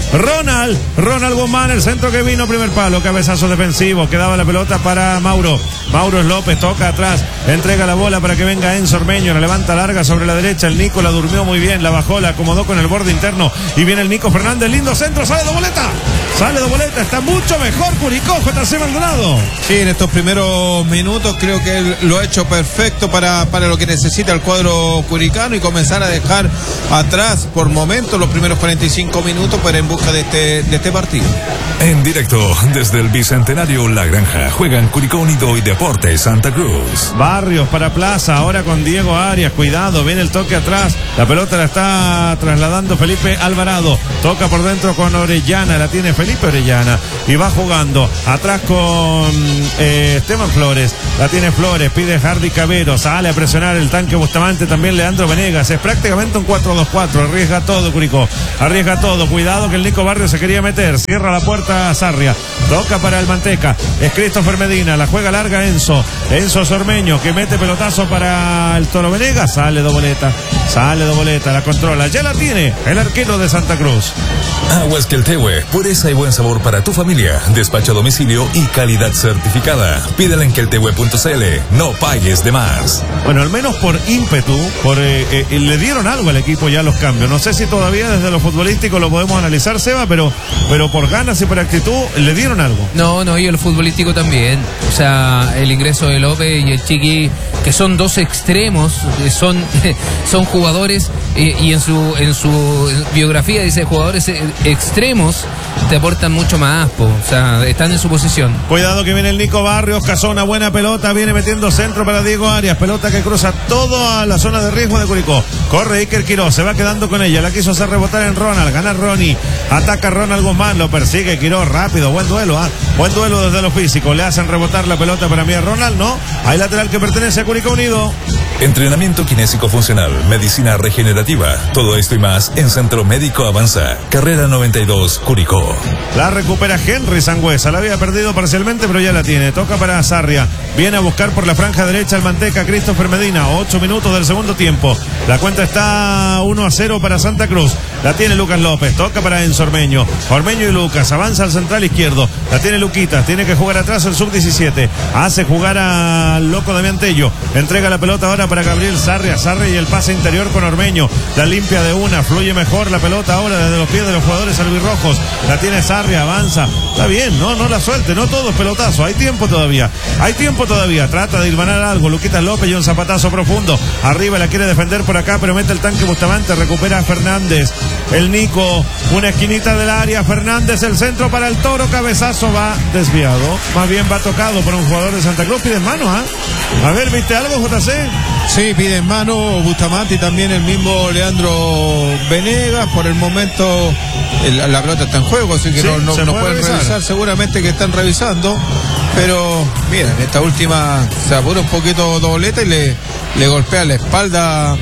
Ronald, Ronald Guzmán, el centro que vino, primer palo, cabezazo defensivo, quedaba la pelota para Mauro. Mauro López toca atrás, entrega la bola para que venga Enzo Ormeño, la levanta larga sobre la derecha, el Nico la durmió muy bien, la bajó, la acomodó con el borde interno y viene el Nico Fernández, lindo centro, sale de boleta, sale de boleta, está mucho mejor Curicó, J C Maldonado. Sí, en estos primeros minutos creo que él lo ha hecho perfecto para, para lo que necesita el cuadro curicano y comenzar a dejar atrás por momentos los primeros cuarenta y cinco minutos para en busca de este, de este partido. En directo desde el Bicentenario La Granja juegan Curicó Unido y Deportes Santa Cruz. Barrios para Plaza, ahora con Diego Arias, cuidado, viene el toque atrás, la pelota la está trasladando Felipe Alvarado, toca por dentro con Orellana, la tiene Felipe Orellana y va jugando atrás con eh, Esteban Flores, la tiene Flores, pide Hardy Cabero, sale a presionar el tanque Bustamante, también Leandro Venegas, es prácticamente un cuatro dos cuatro, arriesga todo Curicó, arriesga todo, cuidado que el Nico Barrio se quería meter, cierra la puerta Sarria, toca para el Manteca, es Christopher Medina, la juega larga Enzo, Enzo Sormeño que mete pelotazo para el Toro Venegas, sale de boleta, sale de boleta, la controla, ya la tiene el arquero de Santa Cruz. Aguas Queltehue, pureza y buen sabor para tu familia, despacho a domicilio y calidad certificada. Pídela en queltehue punto c l, no pagues de más. Bueno, al menos por ímpetu, por eh, eh, le dieron algo al equipo ya los cambios. No sé si todavía desde lo futbolístico lo podemos analizar, Seba, pero, pero por ganas y por actitud le dieron algo. No, no, y el futbolístico también. O sea, el ingreso de López y el Chiqui, que son dos extremos, son, son jugadores, eh, y en su, en su biografía dice jugadores extremos te aportan mucho más, po. O sea, están en su posición. Cuidado que viene el Nico Barrios, cazó una buena pelota, viene metiendo centro para Diego Arias, pelota que cruza toda la zona de riesgo de Curicó. Corre Iker Quiroz, se va quedando con ella, la quiso hacer rebotar en Ronald, gana Ronnie, ataca Ronald Guzmán, lo persigue Quiroz, rápido, buen duelo, ¿ah? Buen duelo desde lo físico, le hacen rebotar la pelota para mí a Ronald, no, hay lateral que pertenece a Curicó Unido. Entrenamiento kinésico funcional, medicina regenerativa, todo esto y más en Centro Médico Avanza, carrera noventa y dos, Curicó. La recupera Henry Sangüesa, la había perdido parcialmente pero ya la tiene, toca para Sarria, viene a buscar por la franja derecha el Manteca, Christopher Medina, ocho minutos del segundo tiempo, la cuenta está uno a cero para Santa Cruz, la tiene Lucas López, toca para Enzo Ormeño, Ormeño y Lucas, avanza al central izquierdo, la tiene Luquitas, tiene que jugar atrás el sub diecisiete, hace jugar al loco Damián Tello, entrega la pelota ahora para Gabriel Sarria, Sarria y el pase interior con Ormeño, la limpia de una, fluye mejor la pelota ahora desde los pies de los jugadores albirrojos, la tiene Sarria, avanza, está bien, no, no la suelte, no todo es pelotazo, hay tiempo todavía, hay tiempo todavía, trata de hilvanar algo, Luquitas López y un zapatazo profundo, arriba la quiere defender por acá, pero mete el tanque Bustamante, recupera a Fernández, el Nico, una esquinita del área, Fernández, el centro para el Toro, cabezazo va desviado, más bien va tocado por un jugador de Santa Cruz, pide mano, ¿ah? ¿eh? A ver, ¿viste algo, J C? Sí, pide en mano Bustamante y también el mismo Leandro Venegas. Por el momento el, la pelota está en juego, así que sí, no, no, no pueden revisar. revisar. Seguramente que están revisando. Pero miren, esta última se apura un poquito dobleta y le, le golpea la espalda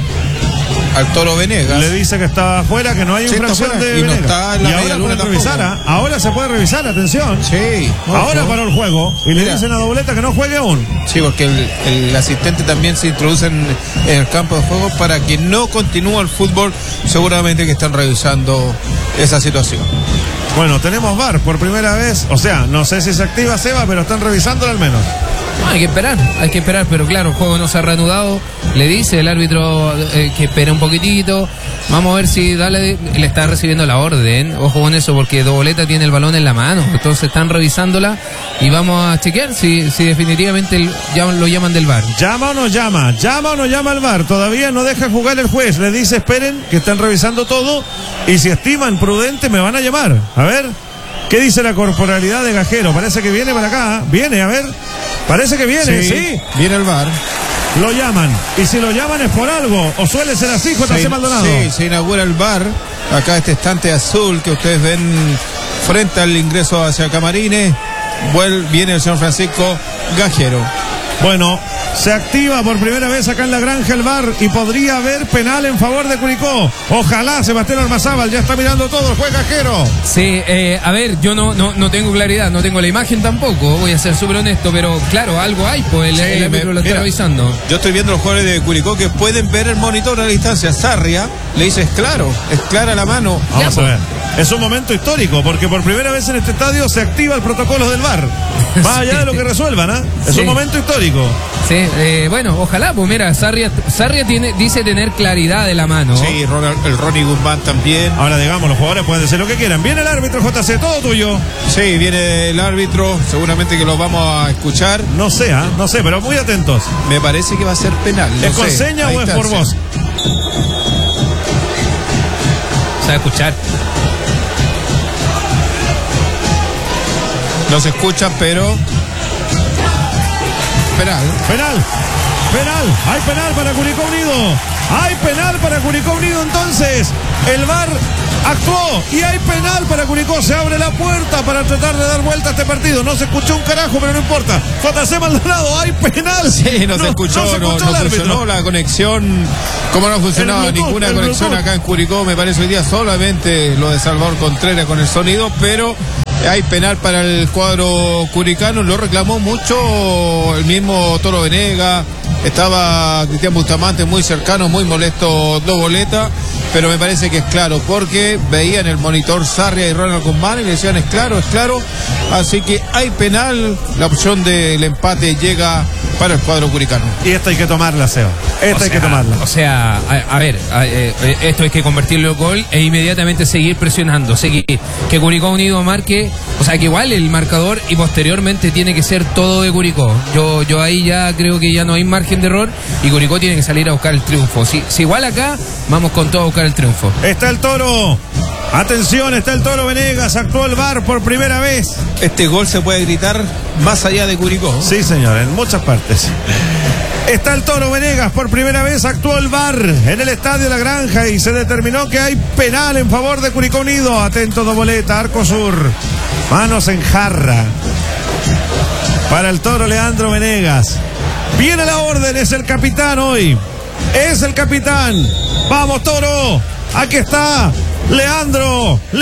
al Toro Venegas. Le dice que está afuera, que no hay sí, infracción de y Venegas. No está en la y ahora pueden revisar, ¿eh? Ahora se puede revisar, atención. Sí. Ahora no. Paró el juego y Mira. le dicen a dobleta que no juegue aún. Sí, porque el, el asistente también se introduce en, en el campo de juego para que no continúe el fútbol. Seguramente que están revisando esa situación. Bueno, tenemos V A R por primera vez. O sea, no sé si se activa, Seba, pero están revisándolo al menos. No, hay que esperar, hay que esperar, pero claro, el juego no se ha reanudado. Le dice el árbitro eh, que espere un poquitito. Vamos a ver si Dale le está recibiendo la orden. Ojo con eso, porque Doboleta tiene el balón en la mano. Entonces están revisándola y vamos a chequear si, si definitivamente el, ya lo llaman del V A R. ¿Llama o no llama? ¿Llama o no llama al V A R? Todavía no deja jugar el juez. Le dice esperen, que están revisando todo. Y si estiman prudente, me van a llamar. A ver, ¿qué dice la corporalidad de Gajero? Parece que viene para acá. Viene, a ver. Parece que viene, sí. sí. Viene el V A R. Lo llaman. Y si lo llaman es por algo. O suele ser así, J C Maldonado. Sí, se inaugura el V A R. Acá este estante azul que ustedes ven frente al ingreso hacia Camarines. Vuel, viene el señor Francisco Gajero. Bueno, se activa por primera vez acá en la Granja el V A R y podría haber penal en favor de Curicó. Ojalá Sebastián Ormazábal ya está mirando todo el juez Gajero. Sí, eh, a ver, yo no, no, no tengo claridad, no tengo la imagen tampoco, voy a ser súper honesto, pero claro, algo hay, pues el, sí, el árbitro lo está revisando. Yo estoy viendo los jugadores de Curicó que pueden ver el monitor a la distancia. Sarria le dice, es claro, es clara la mano. Vamos ya, a ver. es un momento histórico, porque por primera vez en este estadio se activa el protocolo del V A R. Más allá de lo que resuelvan, ¿ah? ¿eh? Es Sí. un momento histórico. Sí, eh, bueno, ojalá, pues mira, Sarria, Sarria tiene, dice tener claridad de la mano. Sí, Ronald- el Ronnie Guzmán también. Ahora, digamos, los jugadores pueden decir lo que quieran. Viene el árbitro, J C, todo tuyo. Sí, viene el árbitro, seguramente que lo vamos a escuchar. No sé, ¿ah? no sé, pero muy atentos. Me parece que va a ser penal. no ¿Es con sé. seña Ahí o es está, por sí. voz? Se va a escuchar. No se escucha, pero... Penal. Penal, penal, hay penal para Curicó Unido. Hay penal para Curicó Unido, entonces el V A R actuó y hay penal para Curicó. Se abre la puerta para tratar de dar vuelta a este partido. No se escuchó un carajo, pero no importa. J C Maldonado, hay penal. Sí, no, se escuchó, no se no, escuchó no el árbitro. funcionó la conexión. Como no ha funcionado El Bluetooth, ninguna el conexión Bluetooth. acá en Curicó, me parece hoy día solamente lo de Salvador Contreras con el sonido, pero hay penal para el cuadro curicano. Lo reclamó mucho el mismo Toro Venega. Estaba Cristian Bustamante muy cercano, muy molesto Doboleta, pero me parece que es claro, porque veía en el monitor Sarria y Ronald Guzmán y le decían es claro, es claro, así que hay penal, la opción del empate llega para el cuadro curicano. Y esta hay que tomarla, Seo. Esta O hay sea, que tomarla. O sea, a, a ver, a- eh, esto hay que convertirlo en gol e inmediatamente seguir presionando. Seguir, que Curicó Unido marque, o sea, que igual el marcador y posteriormente tiene que ser todo de Curicó. Yo, yo ahí ya creo que ya no hay margen de error y Curicó tiene que salir a buscar el triunfo. Si, si igual acá, vamos con todo a buscar el triunfo. Está el Toro. Atención, está el Toro Venegas. Actuó el V A R por primera vez. Este gol se puede gritar más allá de Curicó. Sí, señor, en muchas partes. Está el Toro Venegas, por primera vez actuó el V A R en el Estadio La Granja y se determinó que hay penal en favor de Curicó Unido. Atento Doboleta, Arco Sur. Manos en jarra. Para el Toro Leandro Venegas. Viene la orden, es el capitán hoy. Es el capitán. Vamos, Toro. Aquí está Leandro.